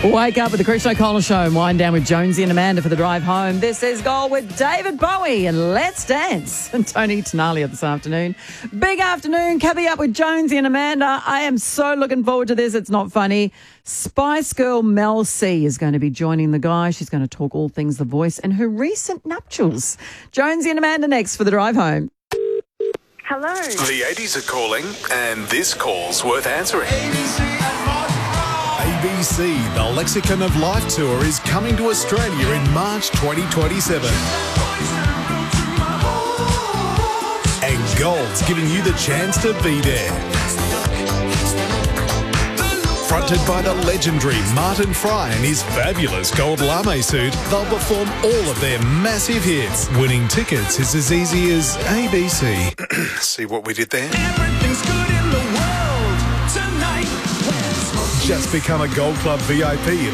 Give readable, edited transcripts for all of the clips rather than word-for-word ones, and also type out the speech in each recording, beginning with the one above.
Wake up with the Chris O'Connell Show and wind down with Jonesy and Amanda for the drive home. This is Gold with David Bowie and Let's Dance. And Tony Tenalia this afternoon. Big afternoon, Cabby Up with Jonesy and Amanda. I am so looking forward to this. It's not funny. Spice Girl Mel C is going to be joining the guy. She's going to talk all things The Voice and her recent nuptials. Jonesy and Amanda next for the drive home. Hello. The 80s are calling, and this call's worth answering. ABC, the Lexicon of Life Tour, is coming to Australia in March 2027. And Gold's giving you the chance to be there. Fronted by the legendary Martin Fry and his fabulous gold lame suit, they'll perform all of their massive hits. Winning tickets is as easy as ABC. See what we did there? Everything's good in the world tonight. Just become a Gold Club VIP at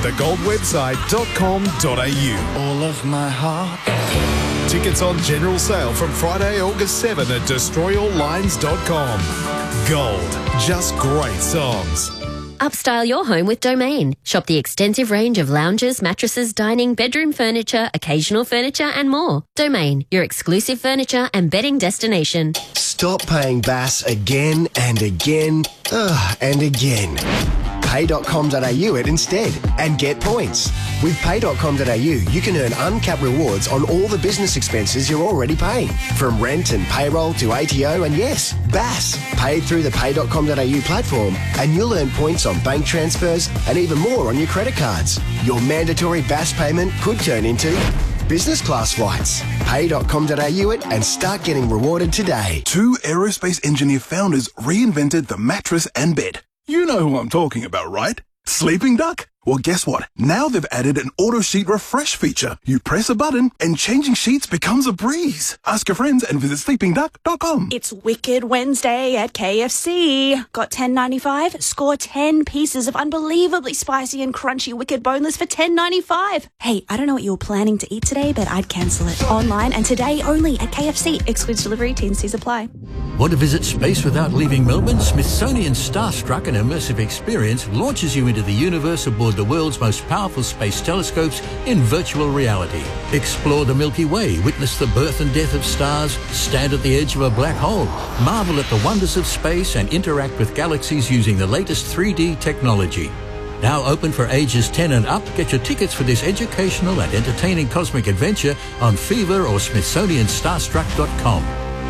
thegoldwebsite.com.au. All of my heart. Tickets on general sale from Friday, August 7 at destroyallines.com. Gold, just great songs. Upstyle your home with Domain. Shop the extensive range of lounges, mattresses, dining, bedroom furniture, occasional furniture and more. Domain, your exclusive furniture and bedding destination. Stop paying Bass again and again and again. Pay.com.au it instead and get points. With Pay.com.au, you can earn uncapped rewards on all the business expenses you're already paying. From rent and payroll to ATO and yes, Bass. Paid through the Pay.com.au platform and you'll earn points on bank transfers and even more on your credit cards. Your mandatory Bass payment could turn into business class flights. Pay.com.au it and start getting rewarded today. Two aerospace engineer founders reinvented the mattress and bed. You know who I'm talking about, right? Sleeping Duck? Well, guess what? Now they've added an auto sheet refresh feature. You press a button and changing sheets becomes a breeze. Ask your friends and visit sleepingduck.com. It's Wicked Wednesday at KFC. Got $10.95? Score 10 pieces of unbelievably spicy and crunchy Wicked Boneless for $10.95. Hey, I don't know what you were planning to eat today, but I'd cancel it. Online and today only at KFC. Excludes delivery, T&Cs apply. Want to visit space without leaving Melbourne? Smithsonian's Starstruck, an immersive experience, launches you into the universe aboard the world's most powerful space telescopes in virtual reality. Explore the Milky Way, witness the birth and death of stars, stand at the edge of a black hole, marvel at the wonders of space and interact with galaxies using the latest 3D technology. Now open for ages 10 and up. Get your tickets for this educational and entertaining cosmic adventure on Fever or SmithsonianStarstruck.com.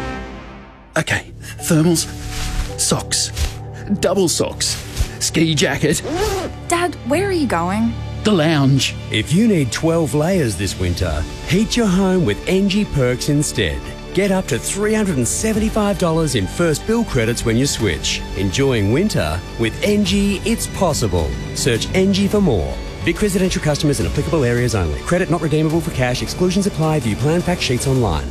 Okay, thermals, socks, double socks, ski jacket. Dad, where are you going? The lounge. If you need 12 layers this winter, heat your home with NG Perks instead. Get up to $375 in first bill credits when you switch. Enjoying winter with NG, it's possible. Search NG for more. Vic residential customers in applicable areas only. Credit not redeemable for cash. Exclusions apply. View plan fact sheets online.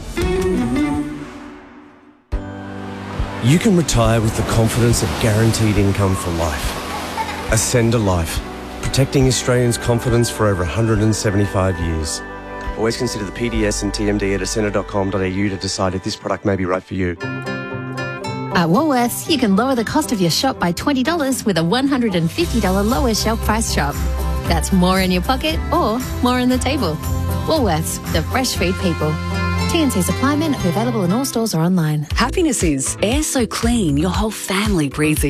You can retire with the confidence of guaranteed income for life. Ascend a Life, protecting Australians' confidence for over 175 years. Always consider the PDS and TMD at ascender.com.au to decide if this product may be right for you. At Woolworths, you can lower the cost of your shop by $20 with a $150 lower shelf price shop. That's more in your pocket or more on the table. Woolworths, the fresh food people. T&C supply men available in all stores or online. Happiness is air so clean your whole family breathes